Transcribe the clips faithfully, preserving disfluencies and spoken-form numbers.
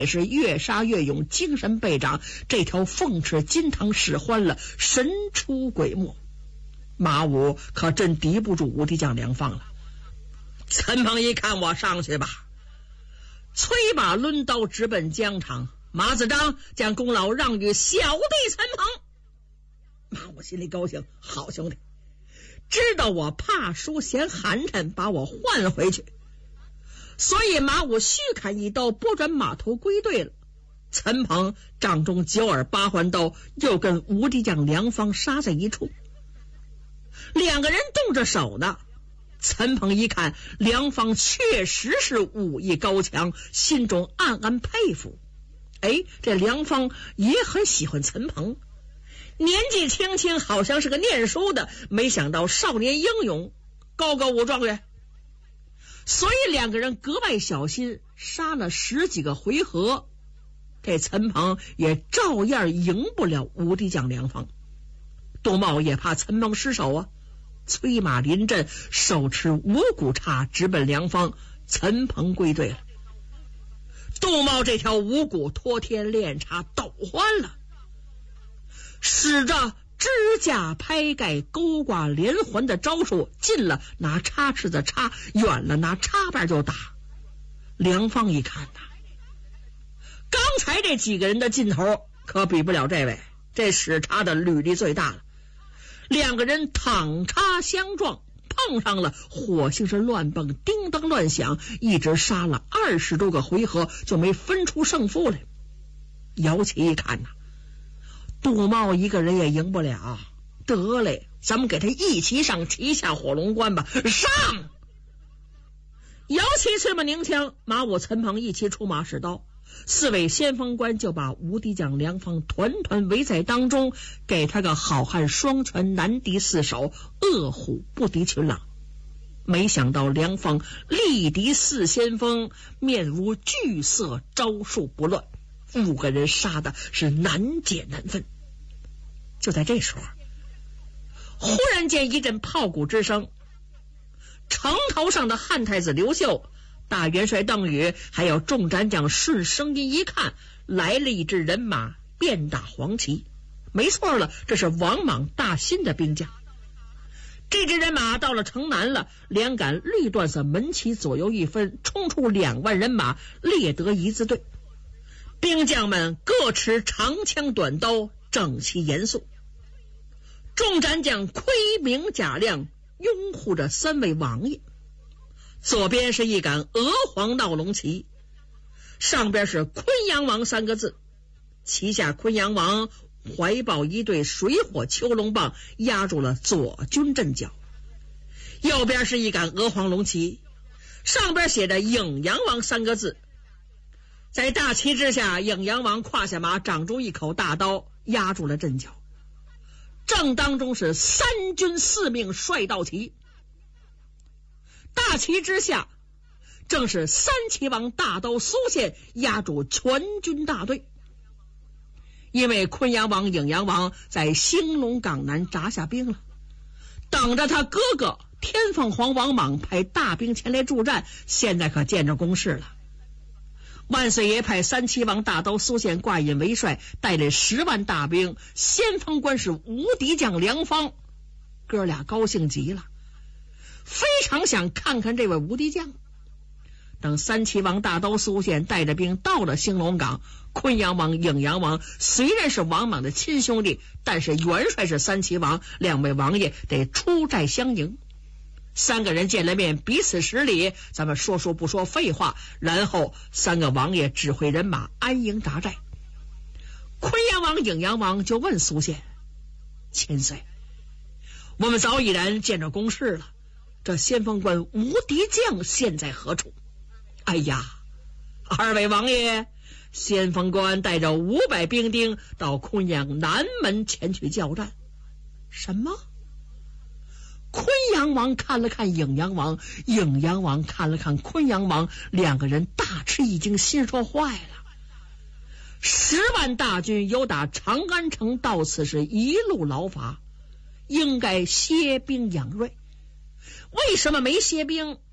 是越杀越勇，精神倍长。这条凤翅金汤使唤了，神出鬼没。马武可真敌不住无敌将梁放了。陈鹏一看，我上去吧，催马抡刀直奔疆场。马子章将功劳让与小弟陈鹏。马武心里高兴，好兄弟，知道我怕输嫌寒碜，把我换回去。所以马武虚砍一刀，拨转马头归队了。陈鹏掌中九耳八环刀，又跟无敌将梁方杀在一处。两个人动着手呢。陈鹏一看梁方确实是武艺高强，心中暗暗佩服。哎，这梁方也很喜欢陈鹏，年纪轻轻好像是个念书的，没想到少年英勇，高高武状元。所以两个人格外小心，杀了十几个回合，这陈鹏也照样赢不了无敌将梁方。杜茂也怕陈鹏失手啊，催马临阵，手持五股叉直奔梁方。陈鹏归队了。杜茂这条五股托天炼叉抖欢了，使着支架拍盖勾挂连环的招数，近了拿叉翅子插，远了拿叉把就打。梁方一看呐，刚才这几个人的劲头可比不了这位，这使叉的履历最大了。两个人躺叉相撞，碰上了，火星是乱蹦，叮当乱响，一直杀了二十多个回合，就没分出胜负来。姚启一看呐，杜茂一个人也赢不了，得嘞，咱们给他一齐上旗下火龙关吧！上！姚启催马拧枪，马武陈鹏一齐出马使刀，四位先锋官就把无敌将梁方团团围在当中，给他个好汉双拳难敌四手，恶虎不敌群狼。没想到梁方力敌四先锋，面无惧色，招数不乱，五个人杀的是难解难分。就在这时候，忽然间一阵炮鼓之声，城头上的汉太子刘秀、大元帅邓禹还有众战将顺声音一看，来了一支人马，遍打黄旗。没错了，这是王莽大新的兵将。这支人马到了城南了，两杆绿缎色门旗左右一分，冲出两万人马，列得一字队。兵将们各持长枪短刀，整齐严肃。众战将盔明甲亮，拥护着三位王爷。左边是一杆鹅黄闹龙旗，上边是昆阳王三个字，旗下昆阳王怀抱一对水火秋龙棒，压住了左军阵脚。右边是一杆鹅黄龙旗，上边写着颍阳王三个字，在大旗之下，颍阳王胯下马，掌住一口大刀，压住了阵脚。正当中是三军四命帅到旗，大旗之下正是三齐王大刀苏宪，压住全军大队。因为昆阳王、颍阳王在兴隆港南扎下兵了，等着他哥哥天凤凰王莽派大兵前来助战，现在可见着攻势了。万岁爷派三齐王大刀苏宪挂印为帅，带领十万大兵，先锋官是无敌将梁方。哥俩高兴极了，非常想看看这位无敌将。等三齐王大刀苏宪带着兵到了兴隆港，昆阳王、颍阳王虽然是王莽的亲兄弟，但是元帅是三齐王，两位王爷得出寨相迎。三个人见了面，彼此施礼，咱们说说不说废话，然后三个王爷指挥人马安营扎寨。昆阳王、颍阳王就问苏宪：千岁，我们早已然见着公事了，这先锋官无敌将现在何处？哎呀，二位王爷，先锋官带着五百兵丁到昆阳南门前去交战。什么？昆阳王看了看颍阳王，颍阳王看了看昆阳王，两个人大吃一惊，心说坏了，十万大军由打长安城到此是一路劳乏，应该歇兵养锐，为什么没歇兵？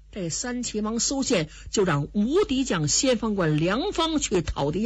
这三齐王苏宪就让无敌将先锋官梁方去讨敌